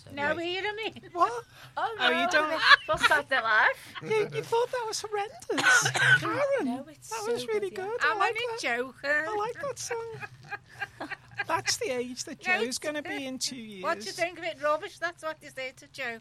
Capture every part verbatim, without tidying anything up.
So. No, hear me. What? Oh, Oh, no. you don't. What's that, the life? You, you thought that was horrendous, Karen? No, it's that so was really good, good. yeah. I I'm like only that. joking. I like that song. That's the age that No, Joe's going to be in two years. What do you think of it? Rubbish? That's what you say to Joe.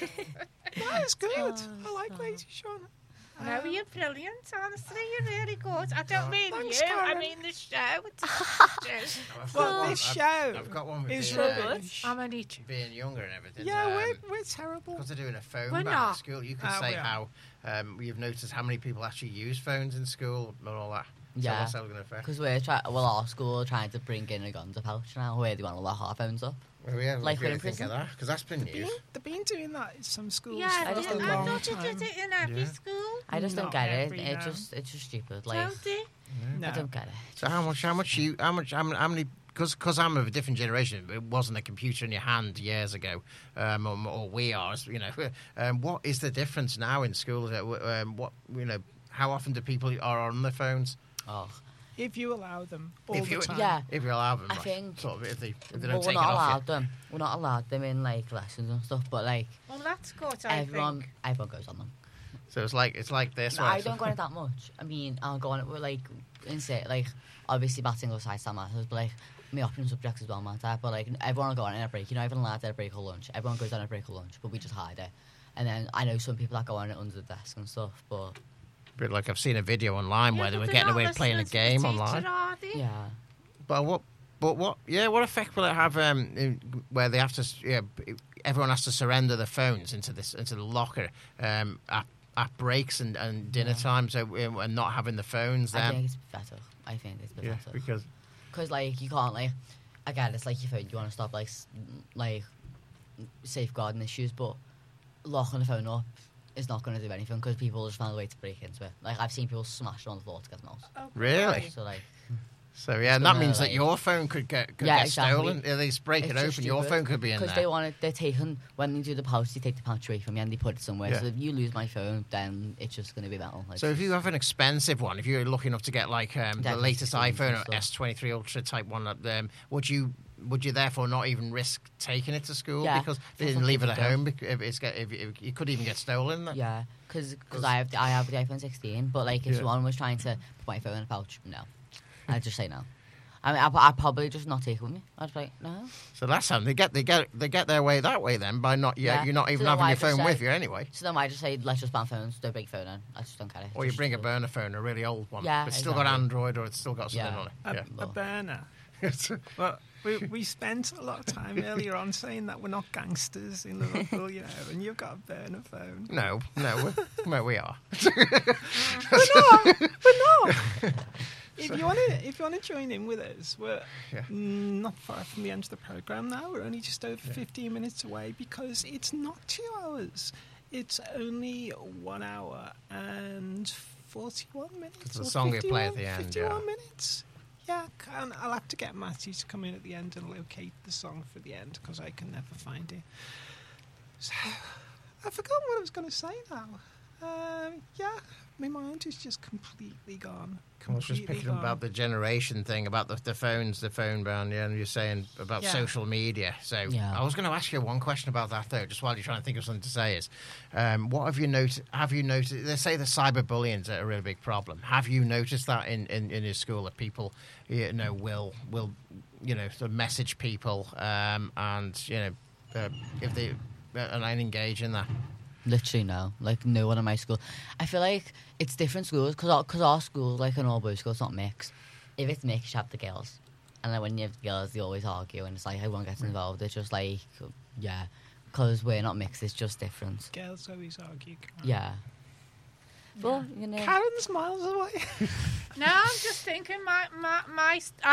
That is good. Oh, I like stop. Lady Shauna. No, Um, you're brilliant, honestly. You're really good. I don't mean Thanks, you. I Karen. mean the show. It's Joe. I've got Well, one- this I've- show I've got one with is being, uh, rubbish. I'm only joking. being younger and everything. Yeah, um, we're, we're terrible. Because they're doing a phone We're ban not. at school, you could Ah, say we are. how um, you've noticed how many people actually use phones in school and all that. So Yeah. what's that going to affect? Because we're trying, well, our school are trying to bring in a guns pouch now where they want to lock our phones up. Well, yeah, like like we're really in think of prison. that because that's been They've been, news. they've been doing that in some schools Yeah, for I, just a don't I know. long thought you time. did it in every Yeah. school. I just don't Not get it. every It now. just, it's just stupid. Like, Don't they? No. I don't get it. So how much? How much you? How much? How many? How many because because I'm of a different generation. It wasn't a computer in your hand years ago, um, or, or we are. You know, um, what is the difference now in schools? Um, what you know? How often do people are on their phones? Oh, If you allow them all If the you- time. yeah. If you allow them, I like, think- sort of, if they if they well, don't we're take it not off allowed them. We're not allowed them in like lessons and stuff. But like Well, that's good, I everyone, think. everyone goes on them. you. So it's like it's like this. No, where I it's- don't go on it that much. I mean, I'll go on it with like, insane, like obviously batting goes side some matters, but like my option subjects as well matter. But like everyone will go on it in a break. You know, everyone allowed at a break or lunch. Everyone goes on a break or lunch, but we just hide it. And then I know some people that go on it under the desk and stuff. But But like I've seen a video online Yeah, where they but were they're getting not away with playing a listening to the game teacher, online. are they? yeah, But what? But what? Yeah, what effect will it have? Um, in, where they have to, yeah, everyone has to surrender their phones into this into the locker um, at, at breaks and, and dinner Yeah. time, so um, and not having the phones I then. think it's better. I think it's Yeah, better. because Because like you can't like, again, it's like your phone. You want to stop like s- like safeguarding issues, but locking the phone up is not going to do anything because people just find a way to break into it. Like I've seen people smash it on the floor to get them out. Oh, Really? God. So like, so yeah, and that gonna, means that like- your phone could get could Yeah, get exactly. stolen. Yeah, they just break It's it just open. Your stupid, phone could be in because there. they want it. They're taking when they do the pouch, they take the pouch away from you and they put it somewhere. Yeah. So if you lose my phone, then it's just going to be metal. Like, So if you have an expensive one, if you're lucky enough to get like um, the Definitely latest screens iPhone and or stuff. S twenty-three Ultra type one, um, would you would you therefore not even risk taking it to school Yeah, because they for didn't some leave it people at do. home? bec- If it's get, if, if you could even get stolen. Then. yeah, because I have the, I have the iPhone sixteen, but like if Yeah. someone was trying to put my phone in a pouch, no, I'd just say no. I mean, I I'd probably just not take it with me. I'd be like, no. So that's how they get they get they get their way that way then by not yeah, Yeah. you're not So even then having why your just phone say- with you anyway. So then I just say, let's just ban phones. Don't bring your phone in. I just don't care. Or you Just bring a stupid. burner phone, a really old one. Yeah, but it's still got exactly. Android or it's still got something Yeah. on it. A, Yeah. a burner. But we, we spent a lot of time earlier on saying that we're not gangsters in Liverpool, you know, and you've got a burner phone. No, no, we're, well, we are. We're not. We're not. If you want to, if you want to join in with us, we're Yeah. mm, not far from the end of the program now. We're only just over fifteen minutes away because it's not two hours. It's only one hour and forty-one minutes. It's the or song we play at fifty-one the end, Fifty-one yeah. minutes. Yeah, and I'll have to get Matthew to come in at the end and locate the song for the end because I can never find it. So, I forgot what I was going to say now. Um, yeah, my mind is just completely gone. I was just Completely picking gone. up about the generation thing, about the, the phones, the phone ban, yeah, and you're saying about Yeah. social media. So Yeah. I was going to ask you one question about that, though, just while you're trying to think of something to say is, um, what have you noticed, have you noticed, they say the cyberbullying's a really big problem. Have you noticed that in, in, in your school, that people, you know, will, will you know, sort of message people um, and, you know, uh, if they, uh, and engage in that? Literally no, like no one in my school. I feel like it's different schools because our, cause our school, like an all boys school, it's not mixed. If it's mixed, you have the girls, and then when you have the girls, they always argue, and it's like everyone gets involved. It's just like, yeah, because we're not mixed, it's just different. Girls always argue. Karen. Yeah, but you know, Karen's miles away. No, I'm just thinking my my my.